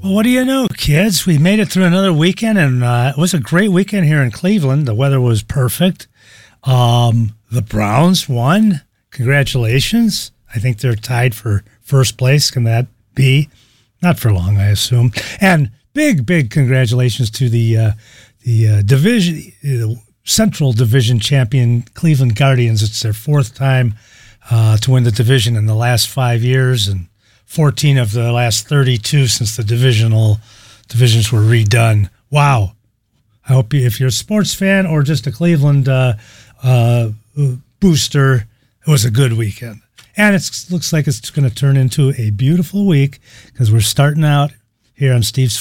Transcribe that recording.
Well, what do you know, kids? We made it through another weekend, and it was a great weekend here in Cleveland. The weather was perfect. The Browns won. Congratulations. I think they're tied for first place. Can that be? Not for long, I assume. And big congratulations to the Central Division champion Cleveland Guardians. It's their fourth time to win the division in the last 5 years, and 14 of the last 32 since the divisions were redone. Wow. I hope if you're a sports fan or just a Cleveland booster, it was a good weekend. And it looks like it's going to turn into a beautiful week because we're starting out here on Steve's